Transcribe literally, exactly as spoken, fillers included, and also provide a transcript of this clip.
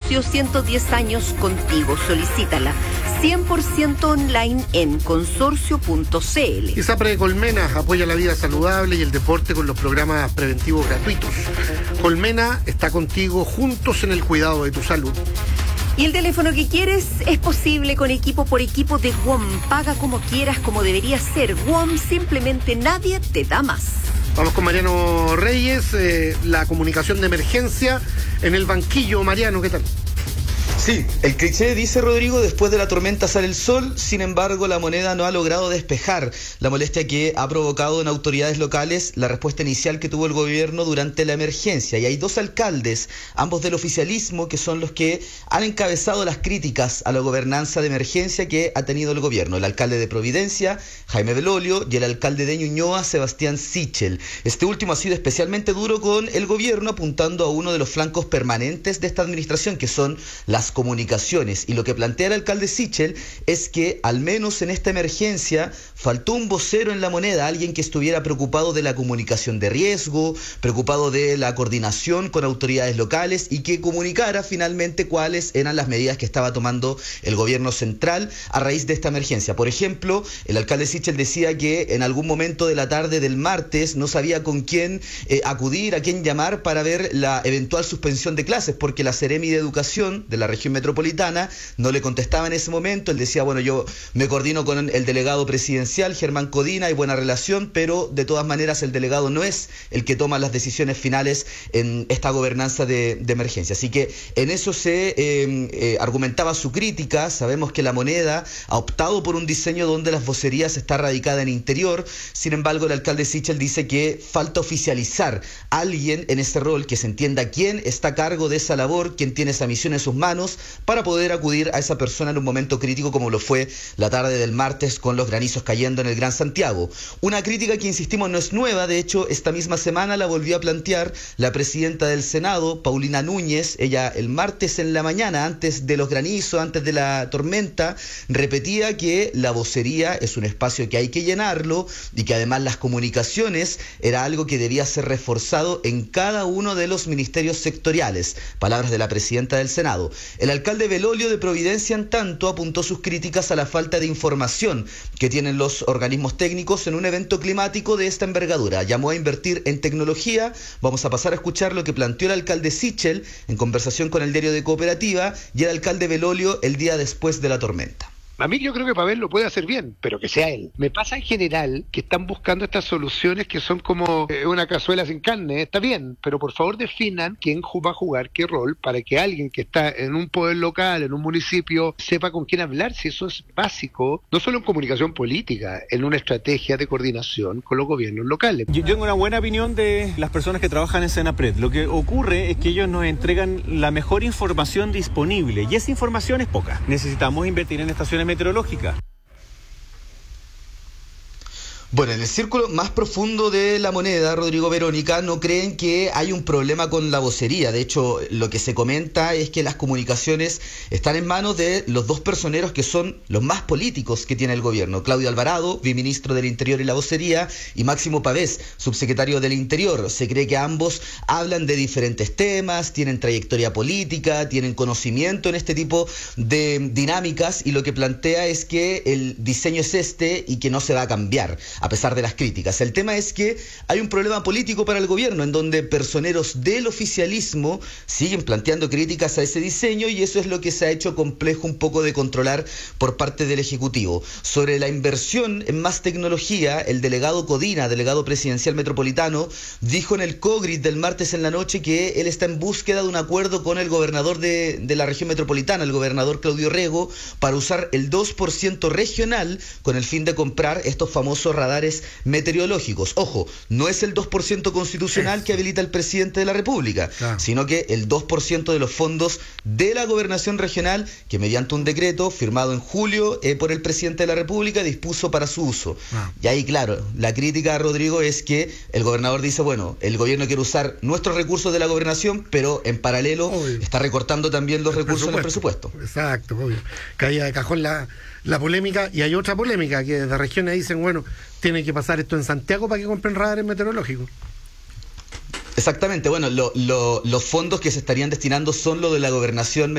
consorcio ciento diez años contigo. Solicítala cien por ciento online en consorcio punto c l. ISAPRE de Colmena apoya la vida saludable y el deporte con los programas preventivos gratuitos. Colmena está contigo, juntos en el cuidado de tu salud. Y el teléfono que quieres es posible con equipo por equipo de W O M. Paga como quieras, como debería ser. W O M, simplemente nadie te da más. Vamos con Mariano Reyes, eh, la comunicación de emergencia en el banquillo. Mariano, ¿qué tal? Sí, el cliché dice, Rodrigo, después de la tormenta sale el sol. Sin embargo, la moneda no ha logrado despejar la molestia que ha provocado en autoridades locales la respuesta inicial que tuvo el gobierno durante la emergencia. Y hay dos alcaldes, ambos del oficialismo, que son los que han encabezado las críticas a la gobernanza de emergencia que ha tenido el gobierno. El alcalde de Providencia, Jaime Belolio, y el alcalde de Ñuñoa, Sebastián Sichel. Este último ha sido especialmente duro con el gobierno, apuntando a uno de los flancos permanentes de esta administración, que son las comunicaciones. Y lo que plantea el alcalde Sichel es que al menos en esta emergencia faltó un vocero en la moneda, alguien que estuviera preocupado de la comunicación de riesgo, preocupado de la coordinación con autoridades locales y que comunicara finalmente cuáles eran las medidas que estaba tomando el gobierno central a raíz de esta emergencia. Por ejemplo, el alcalde Sichel decía que en algún momento de la tarde del martes no sabía con quién eh, acudir, a quién llamar para ver la eventual suspensión de clases, porque la Seremi de Educación de la región metropolitana no le contestaba en ese momento. Él decía, bueno, yo me coordino con el delegado presidencial, Germán Codina, hay buena relación, pero de todas maneras el delegado no es el que toma las decisiones finales en esta gobernanza de, de emergencia. Así que en eso se eh, eh, argumentaba su crítica. Sabemos que la moneda ha optado por un diseño donde las vocerías está radicada en interior. Sin embargo, el alcalde Sichel dice que falta oficializar a alguien en ese rol, que se entienda quién está a cargo de esa labor, quién tiene esa misión en sus manos, para poder acudir a esa persona en un momento crítico como lo fue la tarde del martes con los granizos cayendo en el Gran Santiago. Una crítica que, insistimos, no es nueva. De hecho, esta misma semana la volvió a plantear la presidenta del Senado, Paulina Núñez. Ella el martes en la mañana, antes de los granizos, antes de la tormenta, repetía que la vocería es un espacio que hay que llenarlo y que además las comunicaciones era algo que debía ser reforzado en cada uno de los ministerios sectoriales. Palabras de la presidenta del Senado. El alcalde Belolio de Providencia, en tanto, apuntó sus críticas a la falta de información que tienen los organismos técnicos en un evento climático de esta envergadura. Llamó a invertir en tecnología. Vamos a pasar a escuchar lo que planteó el alcalde Sichel en conversación con el diario de Cooperativa y el alcalde Belolio el día después de la tormenta. A mí yo creo que Pavel lo puede hacer bien, pero que sea él. Me pasa en general que están buscando estas soluciones que son como eh, una cazuela sin carne. Está bien, pero por favor definan quién va a jugar qué rol para que alguien que está en un poder local, en un municipio, sepa con quién hablar. Si eso es básico, no solo en comunicación política, en una estrategia de coordinación con los gobiernos locales. Yo tengo una buena opinión de las personas que trabajan en Senapred. Lo que ocurre es que ellos nos entregan la mejor información disponible y esa información es poca. Necesitamos invertir en estaciones meteorológica. Bueno, en el círculo más profundo de la moneda, Rodrigo, Verónica, no creen que hay un problema con la vocería. De hecho, lo que se comenta es que las comunicaciones están en manos de los dos personeros que son los más políticos que tiene el gobierno. Claudio Alvarado, viceministro del Interior y la Vocería, y Máximo Pavés, subsecretario del Interior. Se cree que ambos hablan de diferentes temas, tienen trayectoria política, tienen conocimiento en este tipo de dinámicas, y lo que plantea es que el diseño es este y que no se va a cambiar a pesar de las críticas. El tema es que hay un problema político para el gobierno, en donde personeros del oficialismo siguen planteando críticas a ese diseño, y eso es lo que se ha hecho complejo un poco de controlar por parte del Ejecutivo. Sobre la inversión en más tecnología, el delegado Codina, delegado presidencial metropolitano, dijo en el COGRIT del martes en la noche que él está en búsqueda de un acuerdo con el gobernador de, de la región metropolitana, el gobernador Claudio Rego, para usar el dos por ciento regional con el fin de comprar estos famosos radares meteorológicos. Ojo, no es el dos por ciento constitucional que habilita el presidente de la República, claro, sino que el dos por ciento de los fondos de la gobernación regional, que mediante un decreto firmado en julio eh, por el presidente de la República dispuso para su uso. Ah. Y ahí, claro, la crítica, Rodrigo, es que el gobernador dice, bueno, el gobierno quiere usar nuestros recursos de la gobernación, pero en paralelo obvio está recortando también los el recursos en el presupuesto. Exacto, obvio. Caía de cajón la, la polémica, y hay otra polémica, que desde regiones dicen, bueno, tiene que pasar esto en Santiago para que compren radares meteorológicos. Exactamente, bueno, lo, lo, los fondos que se estarían destinando son los de la gobernación